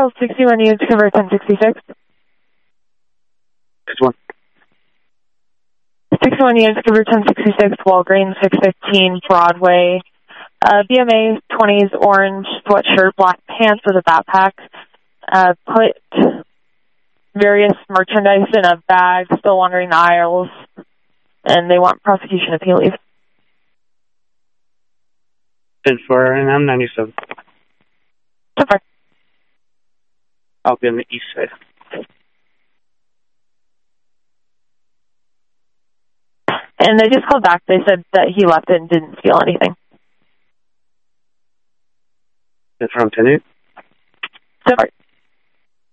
Charles 61 units cover 1066. 61 units cover 1066, Walgreens 615 Broadway. BMA 20s, orange sweatshirt, black pants with a backpack. Put various merchandise in a bag, still wandering the aisles, and they want prosecution appeal leave. 10-4, and I'm 97. 10-4. I'll be on the east side. And they just called back. They said that he left and didn't feel anything. That's from 10-8? 10-4.